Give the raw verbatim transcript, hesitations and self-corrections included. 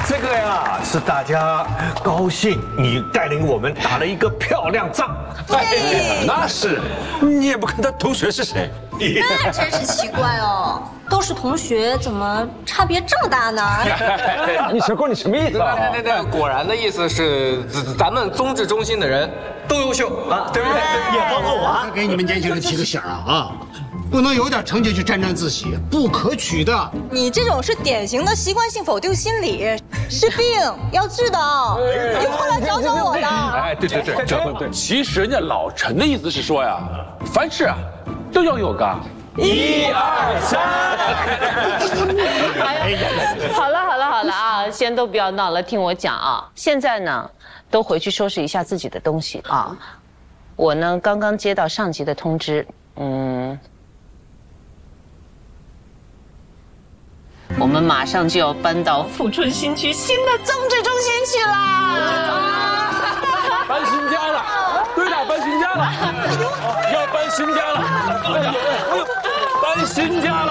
这个呀是大家高兴你带领我们打了一个漂亮仗。 对， 那是，你也不看他同学是谁。 那真是奇怪哦，都是同学，怎么差别这么大呢？ 你小郭，你什么意思啊？ 对对对，果然的意思是咱们宗治中心的人都优秀啊，对不对？ 也包括我啊。 给你们年轻人提个醒啊啊！不能有点成绩就沾沾自喜，不可取的。 你这种是典型的习惯性否定心理，是病，要治的。你快来找找我的。 哎，对对对，对对。其实人家老陈的意思是说呀，凡事啊都要有个一二三。 哎呀，好了好了好了啊，先都不要闹了，听我讲啊。现在呢，都回去收拾一下自己的东西啊。我呢刚刚接到上级的通知，嗯。我们马上就要搬到富春新区新的增值中心去啦！ 搬新家了，对了，搬新家了，要搬新家了，搬新家